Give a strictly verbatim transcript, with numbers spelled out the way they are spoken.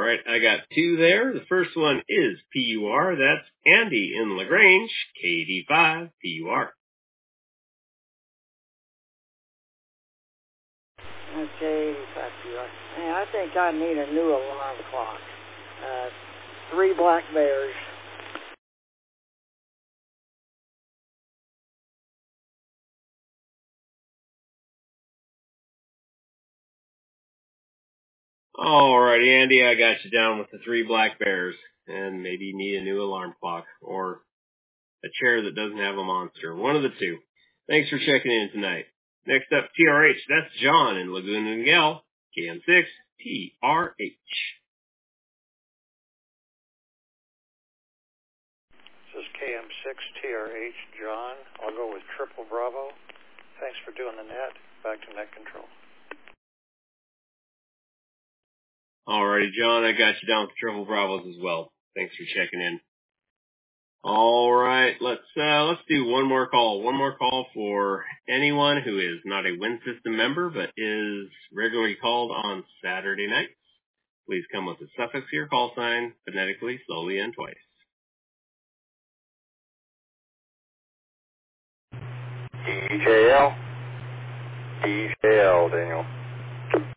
right, I got two there. The first one is P U R. That's Andy in LaGrange, K D five P U R. Okay, eighty-five P U R. Hey, I think I need a new alarm clock. Uh, three black bears. All righty, Andy, I got you down with the three black bears. And maybe you need a new alarm clock or a chair that doesn't have a monster. One of the two. Thanks for checking in tonight. Next up, T R H. That's John in Laguna Niguel, K M six T R H. This is K M six T R H, John. I'll go with Triple Bravo. Thanks for doing the net. Back to net control. Alrighty, John, I got you down with Triple Bravos as well. Thanks for checking in. All right, let's uh, let's do one more call. One more call for anyone who is not a Wind System member but is regularly called on Saturday nights. Please come with a suffix to your call sign, phonetically, slowly, and twice. D J L. D J L, Daniel.